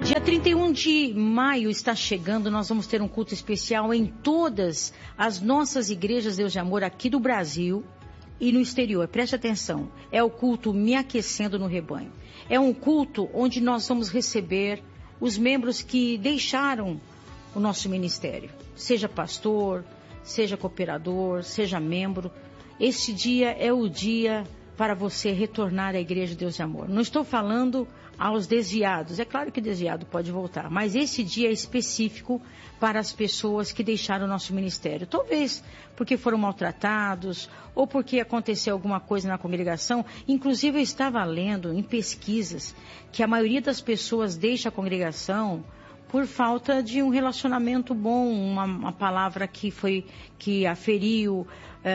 Dia 31 de maio está chegando, nós vamos ter um culto especial em todas as nossas igrejas Deus de Amor aqui do Brasil e no exterior. Preste atenção, é o culto Me Aquecendo no Rebanho. É um culto onde nós vamos receber os membros que deixaram o nosso ministério. Seja pastor, seja cooperador, seja membro. Este dia é o dia para você retornar à Igreja Deus de Amor. Não estou falando aos desviados. É claro que desviado pode voltar, mas esse dia é específico para as pessoas que deixaram o nosso ministério. Talvez porque foram maltratados ou porque aconteceu alguma coisa na congregação. Inclusive eu estava lendo em pesquisas que a maioria das pessoas deixa a congregação por falta de um relacionamento bom, uma palavra que a feriu,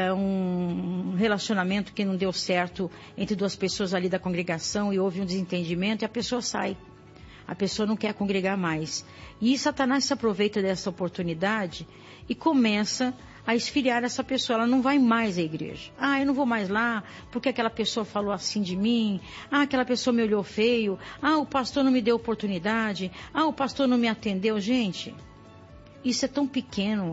um relacionamento que não deu certo entre duas pessoas ali da congregação e houve um desentendimento e a pessoa sai. A pessoa não quer congregar mais. E Satanás se aproveita dessa oportunidade e começa a esfriar essa pessoa. Ela não vai mais à igreja. Eu não vou mais lá porque aquela pessoa falou assim de mim. Aquela pessoa me olhou feio. O pastor não me deu oportunidade. O pastor não me atendeu. Gente, isso é tão pequeno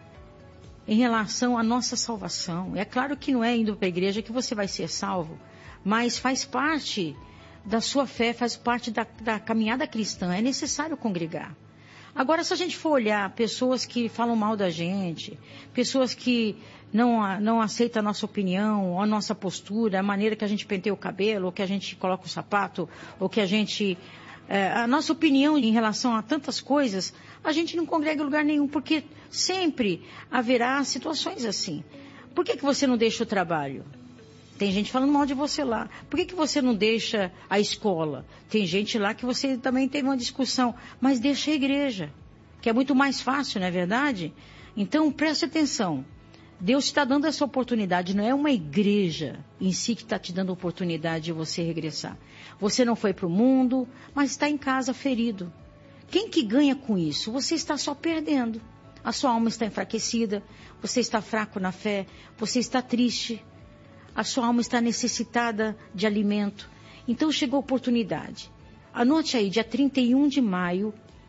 em relação à nossa salvação. É claro que não é indo para a igreja que você vai ser salvo, mas faz parte da sua fé, faz parte da caminhada cristã. É necessário congregar. Agora, se a gente for olhar pessoas que falam mal da gente, pessoas que não aceitam a nossa opinião, a nossa postura, a maneira que a gente penteia o cabelo, ou que a gente coloca o sapato, ou que a gente... a nossa opinião em relação a tantas coisas, a gente não congrega em lugar nenhum, porque sempre haverá situações assim. Por que você não deixa o trabalho? Tem gente falando mal de você lá. Por que você não deixa a escola? Tem gente lá que você também teve uma discussão. Mas deixa a igreja, que é muito mais fácil, não é verdade? Então, preste atenção. Deus está dando essa oportunidade. Não é uma igreja em si que está te dando a oportunidade de você regressar. Você não foi para o mundo, mas está em casa ferido. Quem que ganha com isso? Você está só perdendo. A sua alma está enfraquecida. Você está fraco na fé. Você está triste. A sua alma está necessitada de alimento. Então chegou a oportunidade. Anote aí, dia 31 de maio,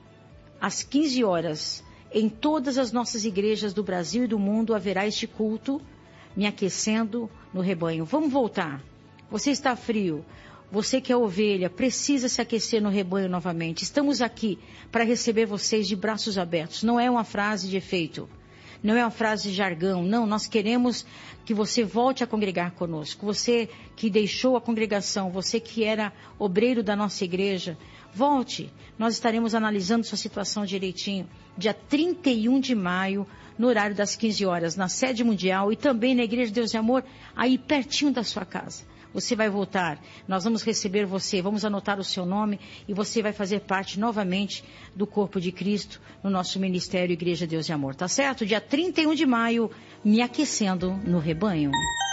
às 15 horas, em todas as nossas igrejas do Brasil e do mundo, haverá este culto, Me Aquecendo no Rebanho. Vamos voltar. Você está frio. Você que é ovelha, precisa se aquecer no rebanho novamente. Estamos aqui para receber vocês de braços abertos. Não é uma frase de efeito. Não é uma frase de jargão, não, nós queremos que você volte a congregar conosco. Você que deixou a congregação, você que era obreiro da nossa igreja, volte. Nós estaremos analisando sua situação direitinho. Dia 31 de maio, no horário das 15 horas, na sede mundial e também na Igreja Deus de Amor, aí pertinho da sua casa. Você vai voltar, nós vamos receber você, vamos anotar o seu nome e você vai fazer parte novamente do corpo de Cristo no nosso ministério Igreja Deus de Amor, tá certo? Dia 31 de maio, Me Aquecendo no Rebanho.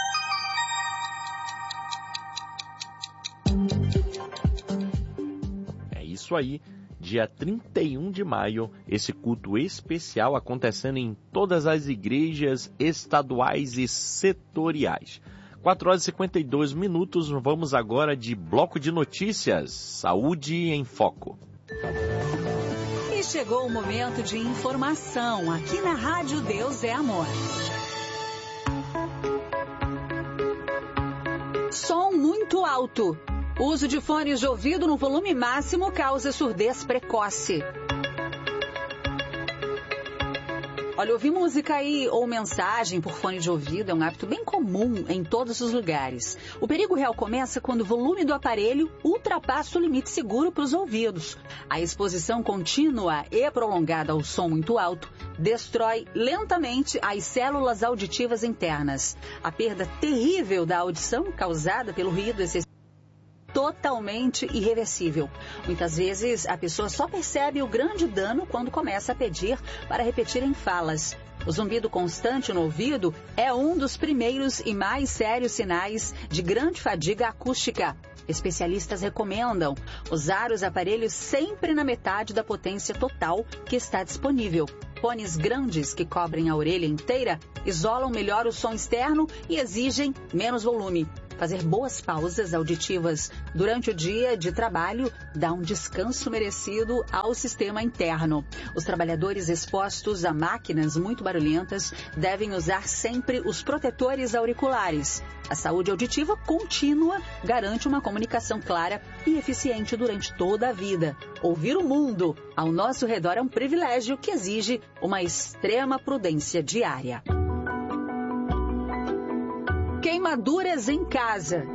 É isso aí, dia 31 de maio, esse culto especial acontecendo em todas as igrejas estaduais e setoriais. 4 horas e 52 minutos, vamos agora de bloco de notícias, Saúde em Foco. E chegou o momento de informação aqui na Rádio Deus é Amor. Som muito alto. Uso de fones de ouvido no volume máximo causa surdez precoce. Olha, ouvir música aí ou mensagem por fone de ouvido é um hábito bem comum em todos os lugares. O perigo real começa quando o volume do aparelho ultrapassa o limite seguro para os ouvidos. A exposição contínua e prolongada ao som muito alto destrói lentamente as células auditivas internas. A perda terrível da audição causada pelo ruído excessivo totalmente irreversível. Muitas vezes a pessoa só percebe o grande dano quando começa a pedir para repetir em falas. O zumbido constante no ouvido é um dos primeiros e mais sérios sinais de grande fadiga acústica. Especialistas recomendam usar os aparelhos sempre na metade da potência total que está disponível. Fones grandes que cobrem a orelha inteira isolam melhor o som externo e exigem menos volume. Fazer boas pausas auditivas durante o dia de trabalho dá um descanso merecido ao sistema interno. Os trabalhadores expostos a máquinas muito barulhentas devem usar sempre os protetores auriculares. A saúde auditiva contínua garante uma comunicação clara e eficiente durante toda a vida. Ouvir o mundo ao nosso redor é um privilégio que exige uma extrema prudência diária. Queimaduras em casa.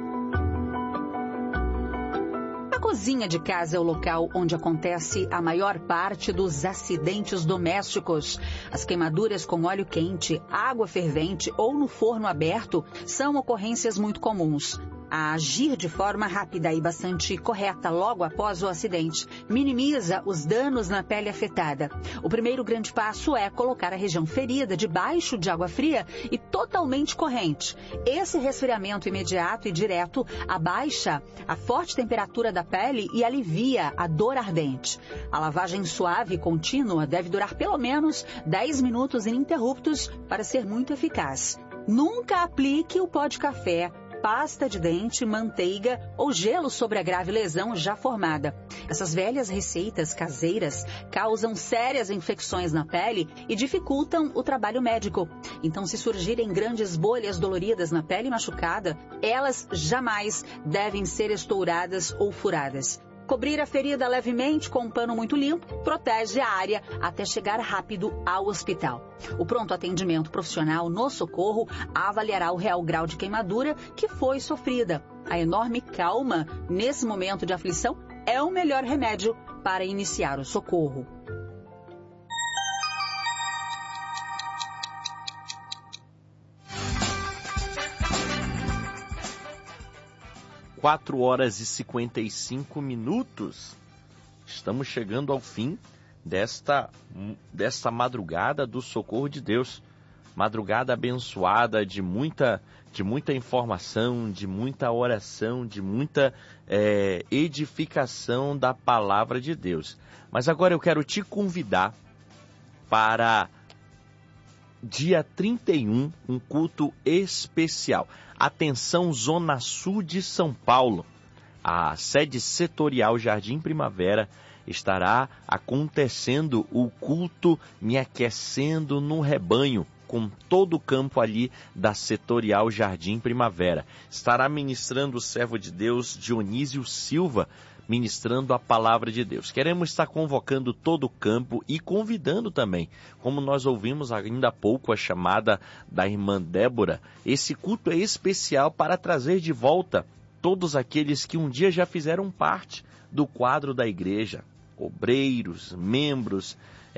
A cozinha de casa é o local onde acontece a maior parte dos acidentes domésticos. As queimaduras com óleo quente, água fervente ou no forno aberto são ocorrências muito comuns. A agir de forma rápida e bastante correta logo após o acidente minimiza os danos na pele afetada. O primeiro grande passo é colocar a região ferida debaixo de água fria e totalmente corrente. Esse resfriamento imediato e direto abaixa a forte temperatura da pele e alivia a dor ardente. A lavagem suave e contínua deve durar pelo menos 10 minutos ininterruptos para ser muito eficaz. Nunca aplique o pó de café, pasta de dente, manteiga ou gelo sobre a grave lesão já formada. Essas velhas receitas caseiras causam sérias infecções na pele e dificultam o trabalho médico. Então, se surgirem grandes bolhas doloridas na pele machucada, elas jamais devem ser estouradas ou furadas. Cobrir a ferida levemente com um pano muito limpo protege a área até chegar rápido ao hospital. O pronto atendimento profissional no socorro avaliará o real grau de queimadura que foi sofrida. A enorme calma nesse momento de aflição é o melhor remédio para iniciar o socorro. 4 horas e 55 minutos. Estamos chegando ao fim desta madrugada do Socorro de Deus. Madrugada abençoada de muita informação, de muita oração, de muita edificação da palavra de Deus. Mas agora eu quero te convidar para dia 31, um culto especial. Atenção, Zona Sul de São Paulo. A sede setorial Jardim Primavera estará acontecendo o culto Me Aquecendo no Rebanho, com todo o campo ali da setorial Jardim Primavera. Estará ministrando o servo de Deus Dionísio Silva, ministrando a palavra de Deus. Queremos estar convocando todo o campo e convidando também, como nós ouvimos ainda há pouco a chamada da irmã Débora, esse culto é especial para trazer de volta todos aqueles que um dia já fizeram parte do quadro da igreja, obreiros, membros,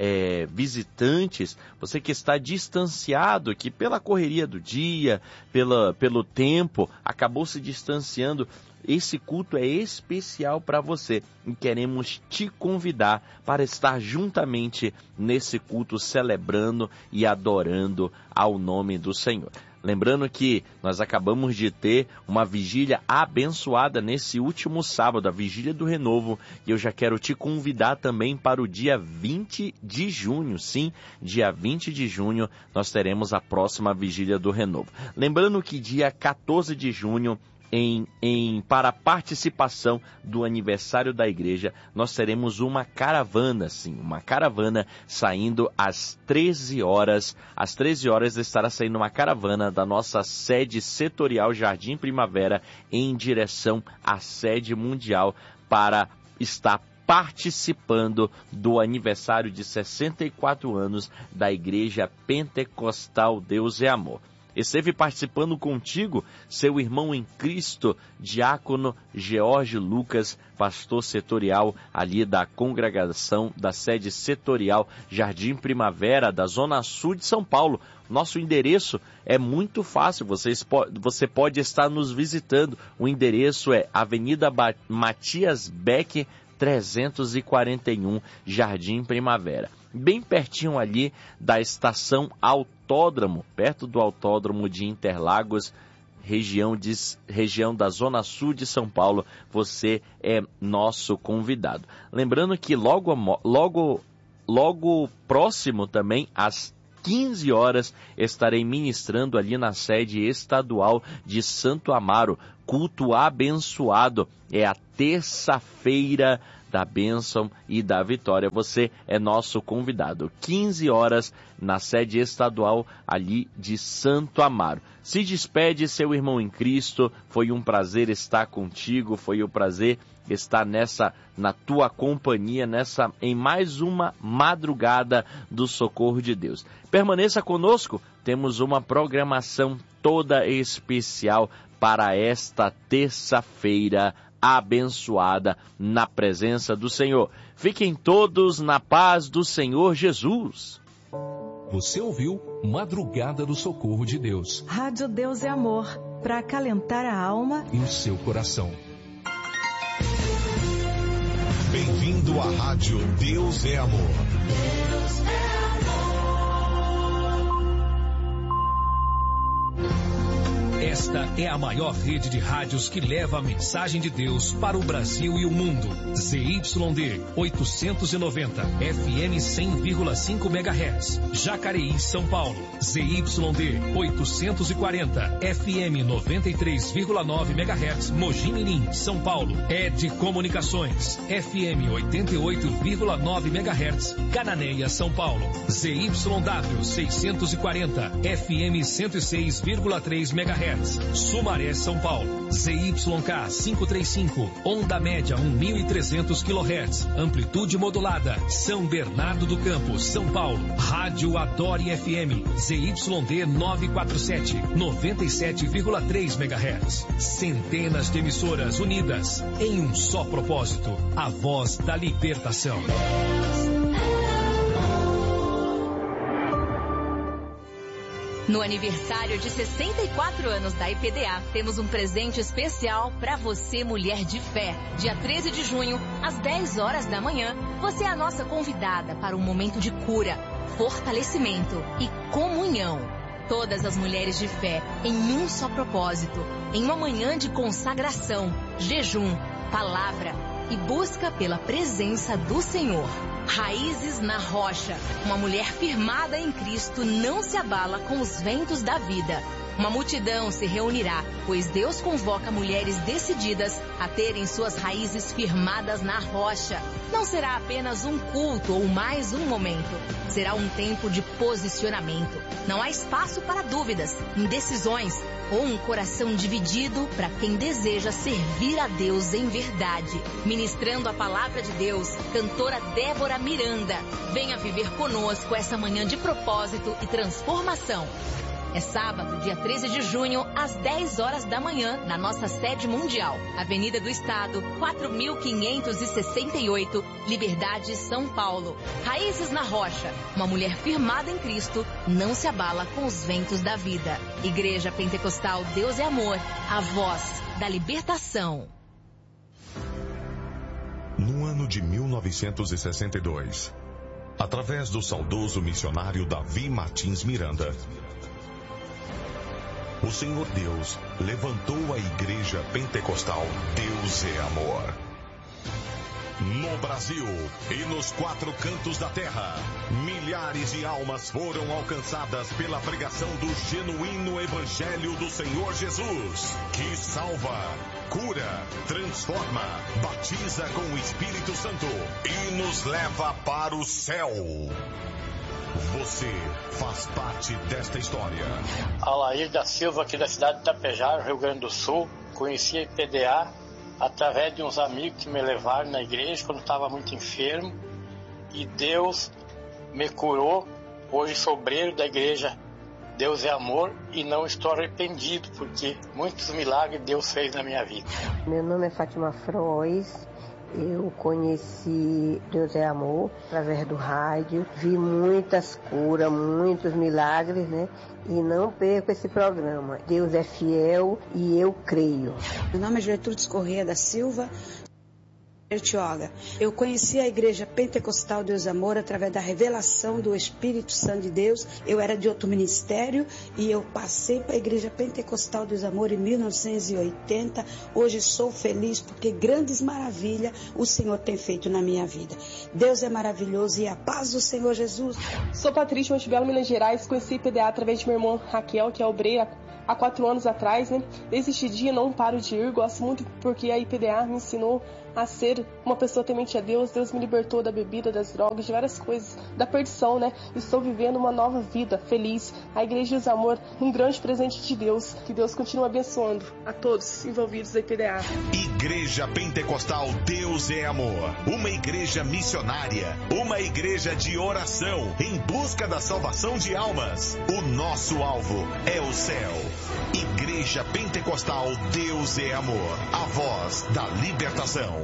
visitantes, você que está distanciado, que pela correria do dia, pelo tempo, acabou se distanciando. Esse culto é especial para você e queremos te convidar para estar juntamente nesse culto celebrando e adorando ao nome do Senhor. Lembrando que nós acabamos de ter uma vigília abençoada nesse último sábado, a Vigília do Renovo, e eu já quero te convidar também para o dia 20 de junho. Sim, dia 20 de junho nós teremos a próxima Vigília do Renovo. Lembrando que dia 14 de junho, para a participação do aniversário da igreja, nós teremos uma caravana, sim, uma caravana saindo às 13 horas. Às 13 horas estará saindo uma caravana da nossa sede setorial Jardim Primavera em direção à sede mundial para estar participando do aniversário de 64 anos da Igreja Pentecostal Deus é Amor. Esteve participando contigo seu irmão em Cristo, diácono George Lucas, pastor setorial ali da congregação da sede setorial Jardim Primavera, da Zona Sul de São Paulo. Nosso endereço é muito fácil, você pode estar nos visitando. O endereço é Avenida Matias Beck, 341, Jardim Primavera. Bem pertinho ali da estação Autódromo, perto do Autódromo de Interlagos, região da Zona Sul de São Paulo, você é nosso convidado. Lembrando que logo próximo também, às 15 horas, estarei ministrando ali na sede estadual de Santo Amaro. Culto abençoado. É a terça-feira da bênção e da vitória. Você é nosso convidado. 15 horas na sede estadual ali de Santo Amaro. Se despede, seu irmão em Cristo. Foi um prazer estar contigo. Foi um prazer estar na tua companhia, em mais uma madrugada do Socorro de Deus. Permaneça conosco. Temos uma programação toda especial para esta terça-feira abençoada na presença do Senhor. Fiquem todos na paz do Senhor Jesus. Você ouviu Madrugada do Socorro de Deus. Rádio Deus é Amor, para acalentar a alma e o seu coração. Bem-vindo à Rádio Deus é Amor. Deus é amor. Esta é a maior rede de rádios que leva a mensagem de Deus para o Brasil e o mundo. ZYD 890, FM 100,5 MHz. Jacareí, São Paulo. ZYD 840, FM 93,9 MHz. Mogi Mirim, São Paulo. ED Comunicações, FM 88,9 MHz. Cananéia, São Paulo. ZYW 640, FM 106,3 MHz. Sumaré, São Paulo. ZYK 535, onda média 1.300 kHz, amplitude modulada. São Bernardo do Campo, São Paulo. Rádio Adore FM, ZYD 947, 97,3 MHz. Centenas de emissoras unidas em um só propósito, a voz da libertação. No aniversário de 64 anos da IPDA, temos um presente especial para você, mulher de fé. Dia 13 de junho, às 10 horas da manhã, você é a nossa convidada para um momento de cura, fortalecimento e comunhão. Todas as mulheres de fé em um só propósito, em uma manhã de consagração, jejum, palavra e busca pela presença do Senhor. Raízes na rocha. Uma mulher firmada em Cristo não se abala com os ventos da vida. Uma multidão se reunirá, pois Deus convoca mulheres decididas a terem suas raízes firmadas na rocha. Não será apenas um culto ou mais um momento. Será um tempo de posicionamento. Não há espaço para dúvidas, indecisões ou um coração dividido para quem deseja servir a Deus em verdade. Ministrando a palavra de Deus, cantora Débora Miranda. Venha viver conosco essa manhã de propósito e transformação. É sábado, dia 13 de junho, às 10 horas da manhã, na nossa sede mundial. Avenida do Estado, 4.568, Liberdade, São Paulo. Raízes na rocha. Uma mulher firmada em Cristo não se abala com os ventos da vida. Igreja Pentecostal Deus é Amor, a voz da libertação. No ano de 1962, através do saudoso missionário Davi Martins Miranda, o Senhor Deus levantou a Igreja Pentecostal Deus é Amor. No Brasil e nos 4 cantos da terra, milhares de almas foram alcançadas pela pregação do genuíno Evangelho do Senhor Jesus, que salva, cura, transforma, batiza com o Espírito Santo e nos leva para o céu. Você faz parte desta história. Alair da Silva, aqui da cidade de Itapejara, Rio Grande do Sul. Conheci a IPDA através de uns amigos que me levaram na igreja quando estava muito enfermo. E Deus me curou. Hoje sou obreiro da igreja Deus é Amor e não estou arrependido, porque muitos milagres Deus fez na minha vida. Meu nome é Fátima Frois. Eu conheci Deus é Amor através do rádio, vi muitas curas, muitos milagres, né? E não perco esse programa. Deus é fiel e eu creio. Meu nome é Gertrudes Corrêa da Silva. Bertioga. Eu conheci a Igreja Pentecostal Deus e Amor através da revelação do Espírito Santo de Deus. Eu era de outro ministério e eu passei para a Igreja Pentecostal Deus e Amor em 1980. Hoje sou feliz porque grandes maravilhas o Senhor tem feito na minha vida. Deus é maravilhoso e a paz do Senhor Jesus. Sou Patrícia Montebello, Minas Gerais. Conheci IPDA através de minha irmã Raquel, que é obreira há 4 anos atrás, né? Desde este dia não paro de ir. Gosto muito porque a IPDA me ensinou a ser uma pessoa temente a Deus. Deus me libertou da bebida, das drogas, de várias coisas, da perdição, né? Estou vivendo uma nova vida, feliz. A Igreja Deus Amor, um grande presente de Deus. Que Deus continue abençoando a todos envolvidos da IPDA. Igreja Pentecostal Deus é Amor. Uma igreja missionária. Uma igreja de oração em busca da salvação de almas. O nosso alvo é o céu. Igreja Pentecostal Deus é Amor. A voz da libertação.